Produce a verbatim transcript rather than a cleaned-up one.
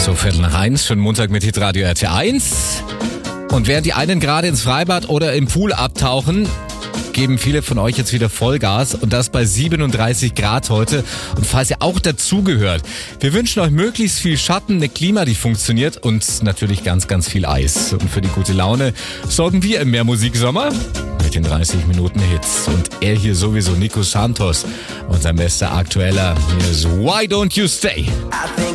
So, Viertel nach eins, schon Montag mit Hitradio R T eins. Und während die einen gerade ins Freibad oder im Pool abtauchen, geben viele von euch jetzt wieder Vollgas und das bei siebenunddreißig Grad heute. Und falls ihr auch dazugehört, wir wünschen euch möglichst viel Schatten, eine Klima, die funktioniert und natürlich ganz, ganz viel Eis. Und für die gute Laune sorgen wir im Mehrmusiksommer mit den dreißig Minuten Hits. Und er hier sowieso, Nico Santos, unser bester Aktueller. Hier ist Why Don't You Stay?